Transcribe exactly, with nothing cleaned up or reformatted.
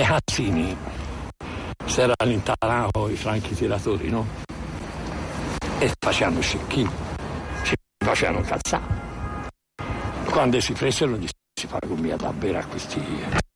asini si allontanavano i franchi tiratori, no? E facevano scecchini, si facevano cazzare. Quando si presero gli si fa come da bere a questi